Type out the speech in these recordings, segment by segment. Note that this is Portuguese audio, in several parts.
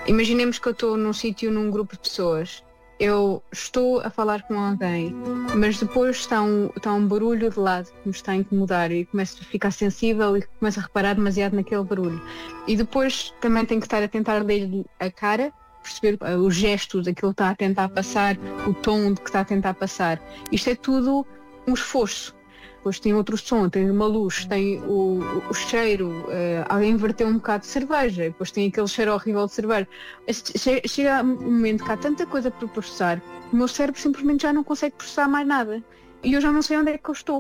Imaginemos que eu estou num sítio, num grupo de pessoas. Eu estou a falar com alguém, mas depois está um barulho de lado que me está a incomodar e começo a ficar sensível e começo a reparar demasiado naquele barulho. E depois também tenho que estar a tentar ler a cara, perceber o gesto daquilo que está a tentar passar, o tom de que está a tentar passar. Isto é tudo um esforço. Depois tem outro som, tem uma luz, tem o cheiro, alguém verteu um bocado de cerveja, depois tem aquele cheiro horrível de cerveja. Chega um momento que há tanta coisa para processar, o meu cérebro simplesmente já não consegue processar mais nada. E eu já não sei onde é que eu estou.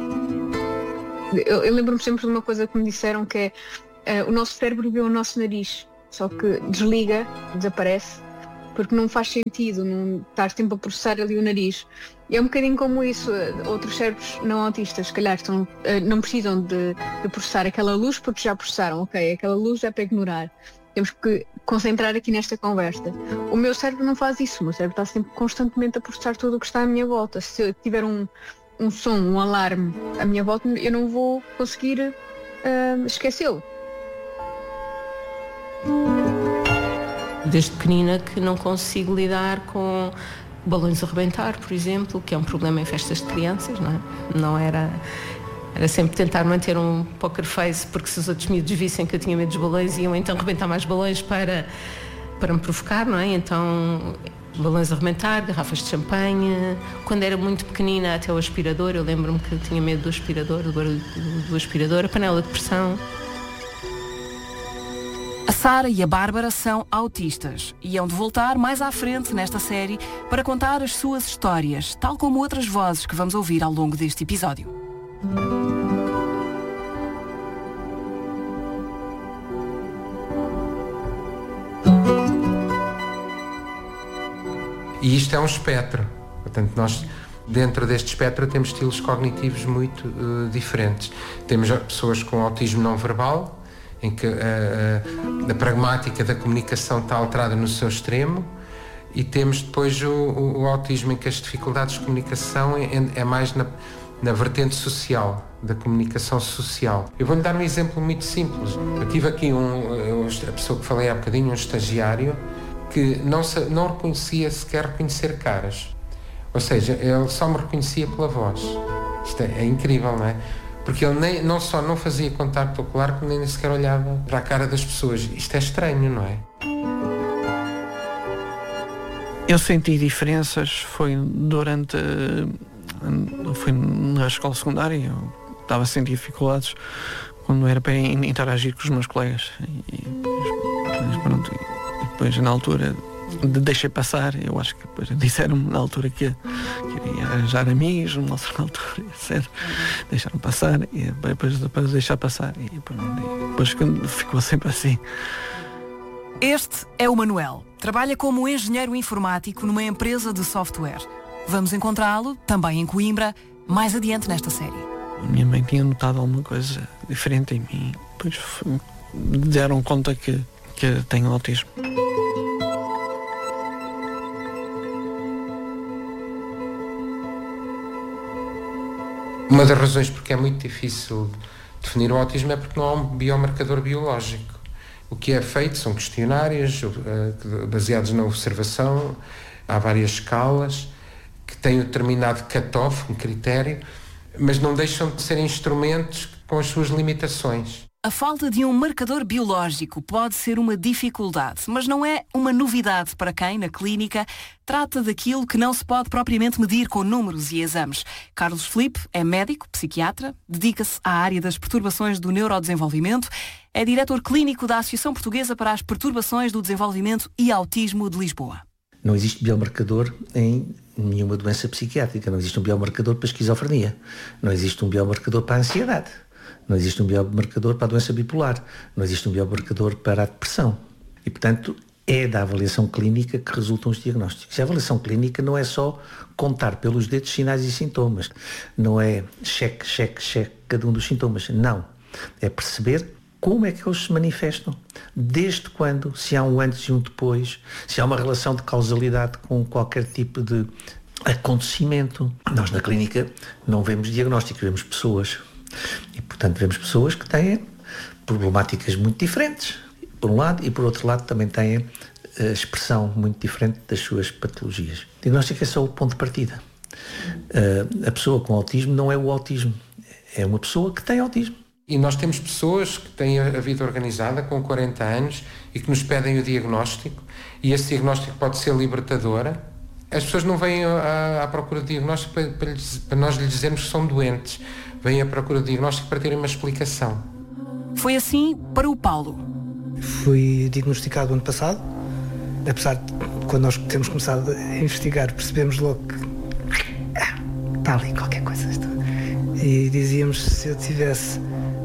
Eu lembro-me sempre de uma coisa que me disseram, que é o nosso cérebro vê o nosso nariz, só que desliga, desaparece, porque não faz sentido não estar sempre a processar ali o nariz. E é um bocadinho como isso. Outros cérebros não autistas, se calhar, não precisam de processar aquela luz porque já processaram. Ok, aquela luz é para ignorar. Temos que concentrar aqui nesta conversa. O meu cérebro não faz isso. O meu cérebro está sempre constantemente a processar tudo o que está à minha volta. Se eu tiver um som, um alarme à minha volta, eu não vou conseguir esquecê-lo. Desde pequenina que não consigo lidar com balões a rebentar, por exemplo, que é um problema em festas de crianças, não é? Não era sempre tentar manter um poker face, porque se os outros miúdos vissem que eu tinha medo dos balões, iam então rebentar mais balões para me provocar, não é? Então, balões a rebentar, garrafas de champanhe. Quando era muito pequenina, até o aspirador, eu lembro-me que tinha medo do aspirador, do barulho do aspirador, a panela de pressão. A Sara e a Bárbara são autistas e hão de voltar mais à frente nesta série para contar as suas histórias, tal como outras vozes que vamos ouvir ao longo deste episódio. E isto é um espectro. Portanto, nós, dentro deste espectro, temos estilos cognitivos muito diferentes. Temos pessoas com autismo não verbal, em que a pragmática da comunicação está alterada no seu extremo, e temos depois o autismo em que as dificuldades de comunicação é mais na vertente social, da comunicação social. Eu vou-lhe dar um exemplo muito simples. Eu tive aqui a pessoa que falei há bocadinho, um estagiário, que não reconhecia sequer reconhecer caras. Ou seja, ele só me reconhecia pela voz. Isto é incrível, não é? Porque ele não só não fazia contacto ocular, como nem sequer olhava para a cara das pessoas. Isto é estranho, não é? Eu senti diferenças, foi na escola secundária, eu estava a sentir dificuldades quando era para interagir com os meus colegas. E depois na altura deixei passar. Eu acho que depois disseram-me na altura que iria arranjar amigos, numa outra altura, etc. Deixaram passar e depois deixar passar e depois ficou sempre assim. Este é o Manuel. Trabalha como engenheiro informático numa empresa de software. Vamos encontrá-lo, também em Coimbra, mais adiante nesta série. A minha mãe tinha notado alguma coisa diferente em mim. Depois deram conta que tenho autismo. Uma das razões porque é muito difícil definir o autismo é porque não há um biomarcador biológico. O que é feito são questionários baseados na observação, há várias escalas que têm um determinado cut-off, um critério, mas não deixam de ser instrumentos com as suas limitações. A falta de um marcador biológico pode ser uma dificuldade, mas não é uma novidade para quem, na clínica, trata daquilo que não se pode propriamente medir com números e exames. Carlos Filipe é médico, psiquiatra, dedica-se à área das perturbações do neurodesenvolvimento, é diretor clínico da Associação Portuguesa para as Perturbações do Desenvolvimento e Autismo de Lisboa. Não existe biomarcador em nenhuma doença psiquiátrica, não existe um biomarcador para a esquizofrenia, não existe um biomarcador para a ansiedade. Não existe um biomarcador para a doença bipolar, não existe um biomarcador para a depressão. E, portanto, é da avaliação clínica que resultam os diagnósticos. E a avaliação clínica não é só contar pelos dedos sinais e sintomas, não é cheque cada um dos sintomas, não. É perceber como é que eles se manifestam, desde quando, se há um antes e um depois, se há uma relação de causalidade com qualquer tipo de acontecimento. Nós na clínica não vemos diagnósticos, vemos pessoas. E, portanto, vemos pessoas que têm problemáticas muito diferentes. por um lado, e por outro lado também têm a expressão muito diferente das suas patologias. O diagnóstico é só o ponto de partida. A pessoa com autismo não é o autismo, é uma pessoa que tem autismo. E nós temos pessoas que têm a vida organizada com 40 anos e que nos pedem o diagnóstico, e esse diagnóstico pode ser libertadora. As pessoas não vêm à procura de diagnóstico para nós lhes dizermos que são doentes, vêm à procura de diagnóstico para terem uma explicação. Foi assim para o Paulo. Fui diagnosticado ano passado, apesar de quando nós temos começado a investigar percebemos logo que está ali qualquer coisa. E dizíamos se eu tivesse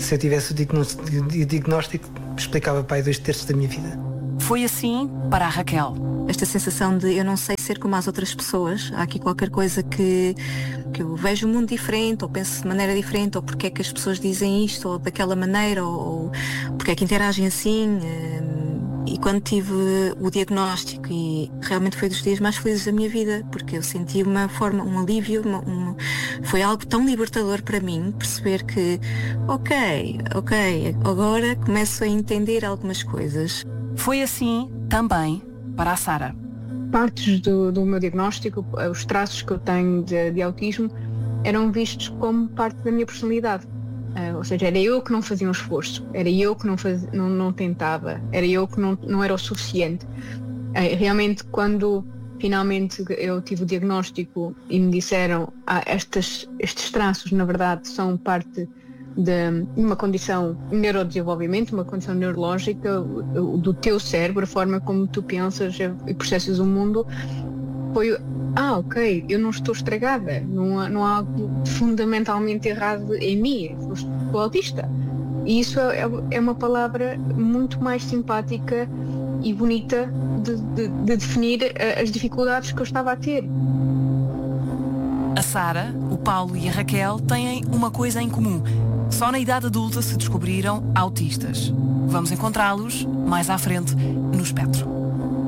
o diagnóstico explicava para aí 2/3 da minha vida. Foi assim para a Raquel. Esta sensação de eu não sei ser como as outras pessoas, há aqui qualquer coisa que eu vejo o mundo diferente, ou penso de maneira diferente, ou porque é que as pessoas dizem isto, ou daquela maneira, ou porque é que interagem assim. E quando tive o diagnóstico, e realmente foi dos dias mais felizes da minha vida, porque eu senti um alívio, foi algo tão libertador para mim, perceber que, ok, agora começo a entender algumas coisas. Foi assim também para a Sara. Partes do meu diagnóstico, os traços que eu tenho de autismo, eram vistos como parte da minha personalidade. Ou seja, era eu que não fazia um esforço, era eu que não tentava, era eu que não era o suficiente. Realmente, quando finalmente eu tive o diagnóstico e me disseram estes traços, na verdade, são parte de uma condição neurodesenvolvimento, uma condição neurológica do teu cérebro, a forma como tu pensas e processas o mundo, foi ok, eu não estou estragada, não há algo fundamentalmente errado em mim, eu sou autista. E isso é uma palavra muito mais simpática e bonita de definir as dificuldades que eu estava a ter. A Sara, o Paulo e a Raquel têm uma coisa em comum. Só na idade adulta se descobriram autistas. Vamos encontrá-los mais à frente no espectro.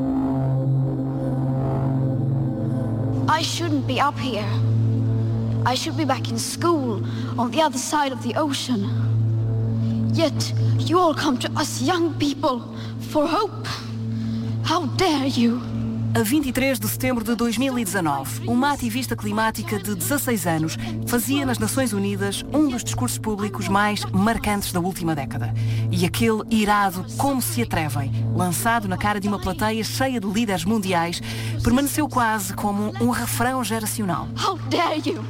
I shouldn't be up here. I should be back in school on the other side of the ocean. Yet you all come to us young people for hope. How dare you? A 23 de setembro de 2019, uma ativista climática de 16 anos fazia nas Nações Unidas um dos discursos públicos mais marcantes da última década. E aquele irado "Como se atrevem", lançado na cara de uma plateia cheia de líderes mundiais, permaneceu quase como um refrão geracional. How dare you?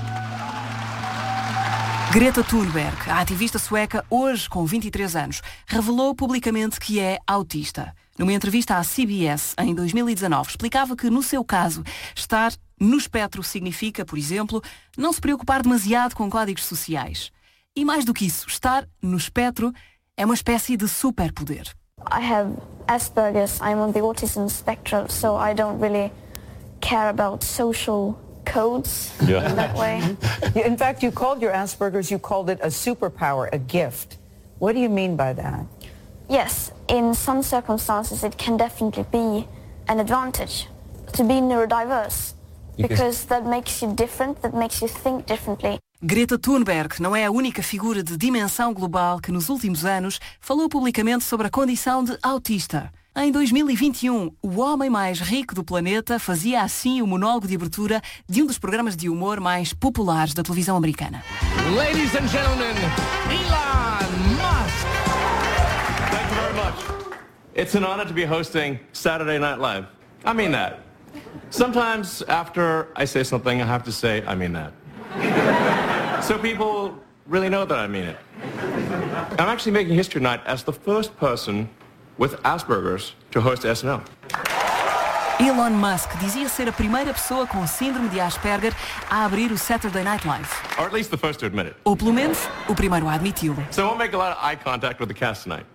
Greta Thunberg, a ativista sueca, hoje com 23 anos, revelou publicamente que é autista. Numa entrevista à CBS, em 2019, explicava que, no seu caso, estar no espectro significa, por exemplo, não se preocupar demasiado com códigos sociais. E mais do que isso, estar no espectro é uma espécie de superpoder. I have Asperger's. I'm on the autism spectrum, so I don't really care about social codes in that way. In fact, you called your Asperger's, you called it a superpower, a gift. What do you mean by that? Yes, in some circumstances it can definitely be an advantage to be neurodiverse, because that makes you different, that makes you think differently. Greta Thunberg não é a única figura de dimensão global que nos últimos anos falou publicamente sobre a condição de autista. Em 2021, o homem mais rico do planeta fazia assim o monólogo de abertura de um dos programas de humor mais populares da televisão americana. Ladies and gentlemen, Elon Musk! Thank you very much. It's an honor to be hosting Saturday Night Live. I mean that. Sometimes after I say something, I have to say, I mean that. So people really know that I mean it. I'm actually making history tonight as the first person with Asperger's to host SNL. Elon Musk dizia ser a primeira pessoa com síndrome de Asperger a abrir o Saturday Night Live. Or at least the first to admit it. Ou pelo menos, o primeiro a admiti-lo. So I won't make a lot of eye contact with the cast tonight.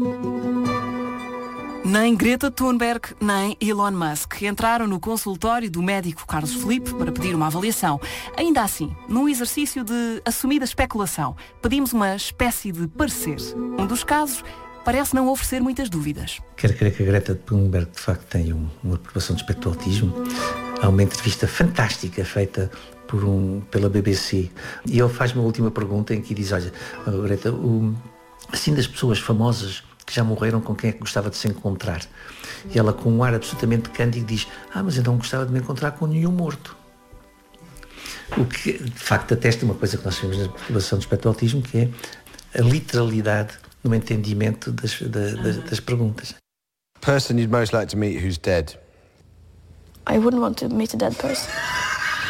Nem Greta Thunberg, nem Elon Musk entraram no consultório do médico Carlos Felipe para pedir uma avaliação. Ainda assim, num exercício de assumida especulação, pedimos uma espécie de parecer. Um dos casos parece não oferecer muitas dúvidas. Quero crer que a Greta Thunberg, de facto, tem uma aprovação de espectro do autismo. Há uma entrevista fantástica feita pela BBC. E ele faz uma última pergunta em que diz, olha, Greta, assim das pessoas famosas que já morreram, com quem é que gostava de se encontrar? E ela, com um ar absolutamente cândido, diz: mas eu não gostava de me encontrar com nenhum morto. O que, de facto, atesta uma coisa que nós temos na população do espectro do autismo, que é a literalidade no entendimento das perguntas. Person you'd most like to meet who's dead? I wouldn't want to meet a dead person.